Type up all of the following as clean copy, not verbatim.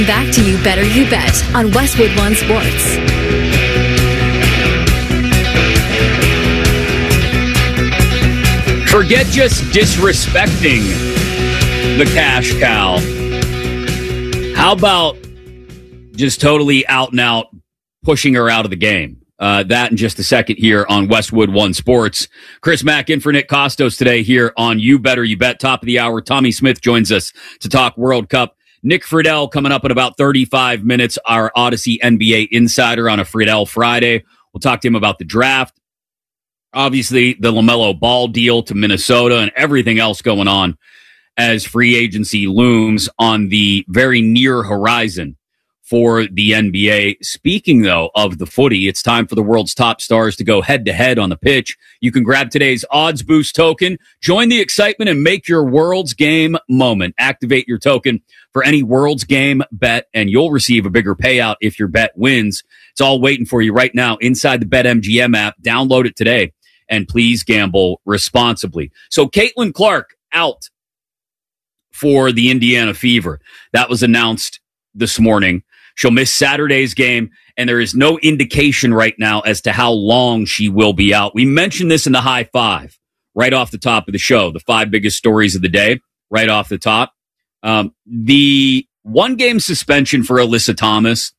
Back to You Better You Bet on Westwood One Sports. Forget just disrespecting the cash cow. How about just totally out and out pushing her out of the game? That in just a second here on Westwood One Sports. Chris Mack in for Nick Costos today here on You Better You Bet. Top of the hour, Tommy Smith joins us to talk World Cup. Nick Friedel coming up in about 35 minutes, our Odyssey NBA insider on a Friedel Friday. We'll talk to him about the draft. Obviously, the LaMelo Ball deal to Minnesota and everything else going on as free agency looms on the very near horizon for the NBA. Speaking, though, of the footy, it's time for the world's top stars to go head-to-head on the pitch. You can grab today's Odds Boost token, join the excitement, and make your World's Game moment. Activate your token for any World's Game bet, and you'll receive a bigger payout if your bet wins. It's all waiting for you right now inside the BetMGM app. Download it today, and please gamble responsibly. So Caitlin Clark out for the Indiana Fever. That was announced this morning. She'll miss Saturday's game, and there is no indication right now as to how long she will be out. We mentioned this in the high five right off the top of the show, the 5 biggest stories of the day right off the top. The 1-game suspension for Alyssa Thomas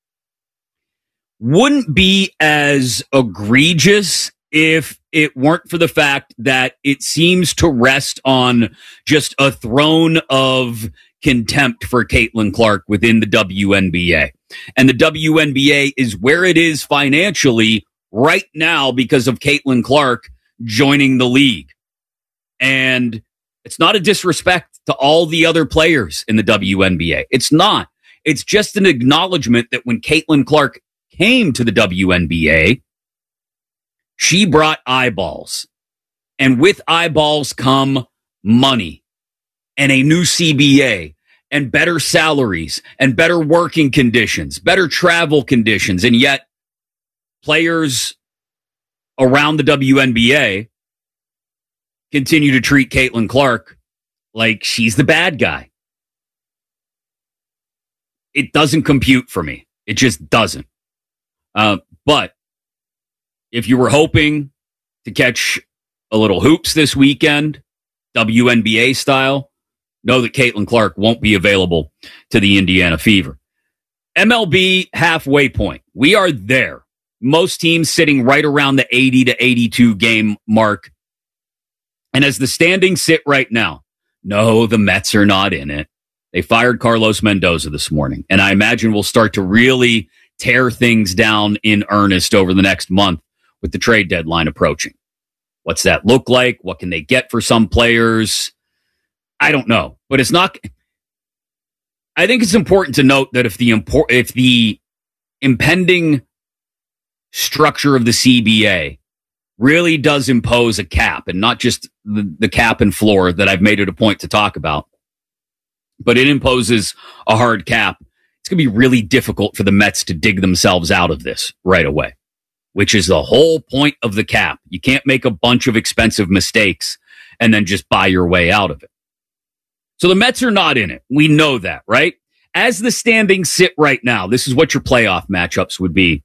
wouldn't be as egregious if it weren't for the fact that it seems to rest on just a throne of contempt for Caitlin Clark within the WNBA. And the WNBA is where it is financially right now because of Caitlin Clark joining the league. And it's not a disrespect to all the other players in the WNBA. It's not. It's just an acknowledgement that when Caitlin Clark came to the WNBA, she brought eyeballs. And with eyeballs come money and a new CBA and better salaries and better working conditions, better travel conditions. And yet players around the WNBA continue to treat Caitlin Clark like she's the bad guy. It doesn't compute for me. It just doesn't. But if you were hoping to catch a little hoops this weekend, WNBA style, know that Caitlin Clark won't be available to the Indiana Fever. MLB halfway point. We are there. Most teams sitting right around the 80 to 82 game mark. And as the standings sit right now, no, the Mets are not in it. They fired Carlos Mendoza this morning. And I imagine we'll start to really tear things down in earnest over the next month with the trade deadline approaching. What's that look like? What can they get for some players? I don't know, but it's not. I think it's important to note that if the impending structure of the CBA really does impose a cap, and not just the cap and floor that I've made it a point to talk about, but it imposes a hard cap, it's going to be really difficult for the Mets to dig themselves out of this right away, which is the whole point of the cap. You can't make a bunch of expensive mistakes and then just buy your way out of it. So the Mets are not in it. We know that, right? As the standings sit right now, this is what your playoff matchups would be